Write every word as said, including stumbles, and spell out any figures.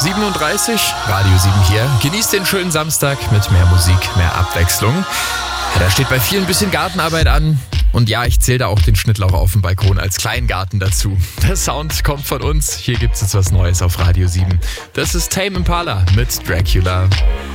siebenunddreißig, Radio sieben hier. Genießt den schönen Samstag mit mehr Musik, mehr Abwechslung. Ja, da steht bei vielen ein bisschen Gartenarbeit an. Und ja, ich zähle da auch den Schnittlauch auf dem Balkon als Kleingarten dazu. Der Sound kommt von uns. Hier gibt's jetzt was Neues auf Radio sieben. Das ist Tame Impala mit Dracula.